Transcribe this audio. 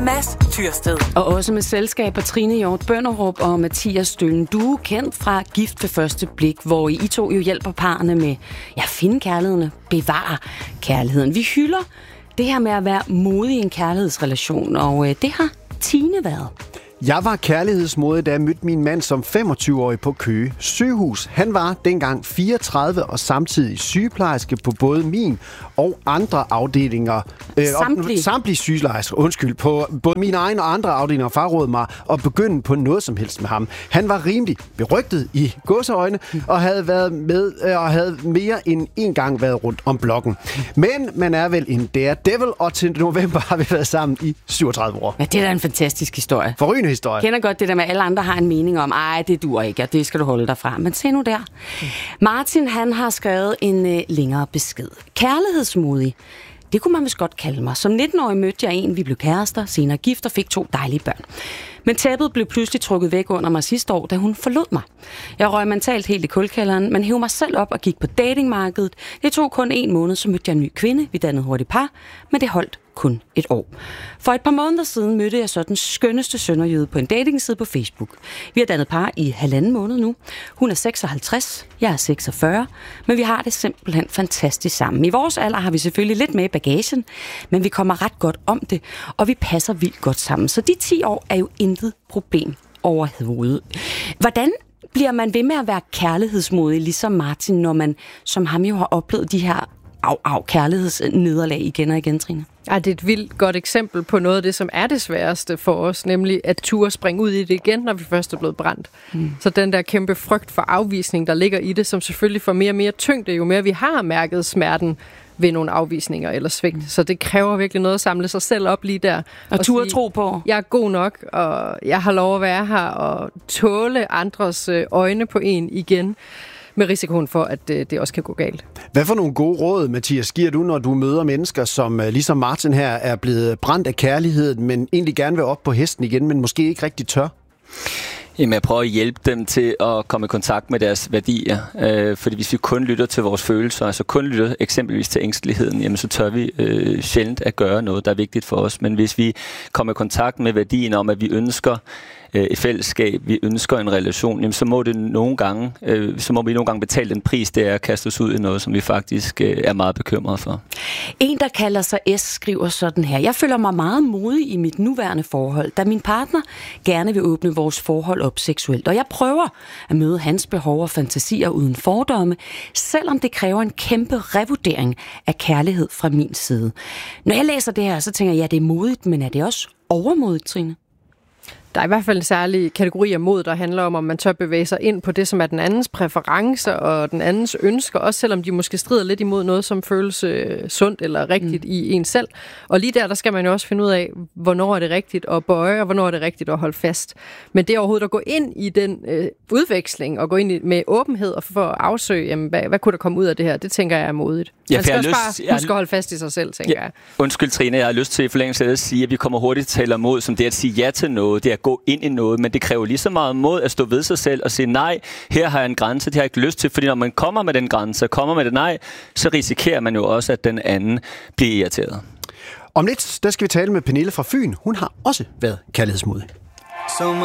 Mads Tyrsted. Og også med selskab af Trine Hjort Bønderup og Mathias Stølen. Du er kendt fra Gift ved første blik, hvor I to jo hjælper parerne med at finde kærligheden, bevare kærligheden. Vi hylder det her med at være modig i en kærlighedsrelation, og det har Tine været. Jeg var kærlighedsmodig, da jeg mødte min mand som 25-årig på Køge Sygehus. Han var dengang 34 og samtidig sygeplejerske på både min og andre afdelinger. Samtlige sygeplejersker, på både mine egne og andre afdelinger frarådede mig at begynde på noget som helst med ham. Han var rimelig berygtet i gåseøjne og havde været med og havde mere end en gang været rundt om blokken. Men man er vel en daredevil, og til november har vi været sammen i 37 år. Ja, det er da en fantastisk historie. Forrygende historie. Jeg kender godt det der med, at alle andre har en mening om, ej, det duer ikke, og det skal du holde dig fra. Men se nu der. Martin, han har skrevet en længere besked. Kærlighedsmodig. Det kunne man vist godt kalde mig. Som 19-årig mødte jeg en, vi blev kærester, senere gift og fik 2 dejlige børn. Men tæppet blev pludselig trukket væk under mig sidste år, da hun forlod mig. Jeg røg mentalt helt i kulkælderen, men hævde mig selv op og gik på datingmarkedet. Det tog kun 1 måned, så mødte jeg en ny kvinde. Vi dannede hurtigt par, men det holdt kun 1 år. For et par måneder siden mødte jeg så den skønneste sønderjyde på en datingside på Facebook. Vi har dannet par i 1,5 måned nu. Hun er 56, jeg er 46, men vi har det simpelthen fantastisk sammen. I vores alder har vi selvfølgelig lidt med i bagagen, men vi kommer ret godt om det, og vi passer vildt godt sammen. Så de 10 år er jo intet problem overhovedet. Hvordan bliver man ved med at være kærlighedsmodig, ligesom Martin, når man som ham jo har oplevet de her kærlighedsnederlag igen og igen, Trine? Ja, det er et vildt godt eksempel på noget af det, som er det sværeste for os, nemlig at turde springe ud i det igen, når vi først er blevet brændt. Så den der kæmpe frygt for afvisning, der ligger i det, som selvfølgelig får mere og mere tyngde, jo mere vi har mærket smerten ved nogle afvisninger eller svigt. Så det kræver virkelig noget at samle sig selv op lige der. Og turde tro på. Jeg er god nok, og jeg har lov at være her og tåle andres øjne på en igen, med risikoen for, at det også kan gå galt. Hvad for nogle gode råd, Mathias, giver du, når du møder mennesker, som ligesom Martin her er blevet brændt af kærligheden, men egentlig gerne vil op på hesten igen, men måske ikke rigtig tør? Jamen, jeg prøver at hjælpe dem til at komme i kontakt med deres værdier. Fordi hvis vi kun lytter til vores følelser, altså kun lytter eksempelvis til ængsteligheden, jamen så tør vi sjældent at gøre noget, der er vigtigt for os. Men hvis vi kommer i kontakt med værdien om, at vi ønsker et fællesskab, vi ønsker en relation, jamen så må vi nogle gange betale den pris, det er at kaste os ud i noget, som vi faktisk er meget bekymrede for. En, der kalder sig S, skriver sådan her: Jeg føler mig meget modig i mit nuværende forhold, da min partner gerne vil åbne vores forhold op seksuelt, og jeg prøver at møde hans behov og fantasier uden fordomme, selvom det kræver en kæmpe revurdering af kærlighed fra min side. Når jeg læser det her, så tænker jeg, ja, det er modigt, men er det også overmodigt, Trine? Der er i hvert fald en særlig kategori af mod, der handler om man tør bevæge sig ind på det, som er den andens præferencer og den andens ønsker, også selvom de måske strider lidt imod noget, som føles sundt eller rigtigt i en selv. Og lige der skal man jo også finde ud af, hvornår er det rigtigt at bøje, og hvornår er det rigtigt at holde fast. Men det overhovedet at gå ind i den udveksling, og gå ind med åbenhed og for at afsøge, jamen, hvad kunne der komme ud af det her, det tænker jeg er modigt. Man skal også bare huske at holde fast i sig selv, tænker jeg. Undskyld, Trine, jeg har lyst til i forlængelse af at sige, at vi kommer hurtigt til at tale mod, som det at sige ja til noget, det er at gå ind i noget, men det kræver lige så meget mod at stå ved sig selv og sige nej, her har jeg en grænse, det har jeg ikke lyst til, fordi når man kommer med den grænse, kommer med det nej, så risikerer man jo også, at den anden bliver irriteret. Om lidt, der skal vi tale med Pernille fra Fyn. Hun har også været kærlighedsmodig.